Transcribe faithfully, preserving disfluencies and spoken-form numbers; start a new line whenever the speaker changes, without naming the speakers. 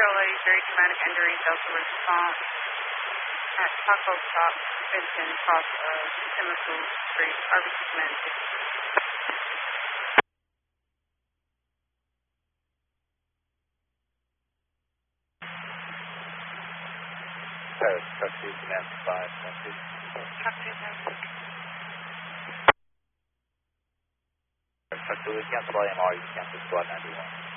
A, very traumatic injury, Delta response at Taco Shop, Benton, across uh, Timothy Street, R B C Command six.
Paris, Truck two, Command five, one two.
Truck two, Command six.
Truck two, we cancel I M R, you cancel squad ninety-one.